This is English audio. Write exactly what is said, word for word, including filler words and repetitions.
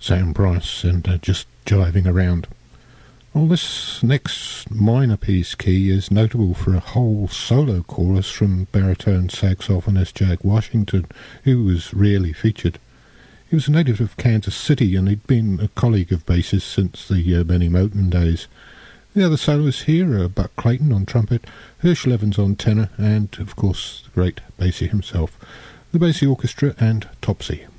Sam Price and uh, Just Jiving Around. Well, this next minor piece, Key, is notable for a whole solo chorus from baritone saxophonist Jack Washington, who was rarely featured. He was a native of Kansas City, and he'd been a colleague of bassist since the uh, Benny Moten days. The other soloists here are Buck Clayton on trumpet, Herschel Evans on tenor, and, of course, the great Basie himself, the Basie Orchestra and Topsy.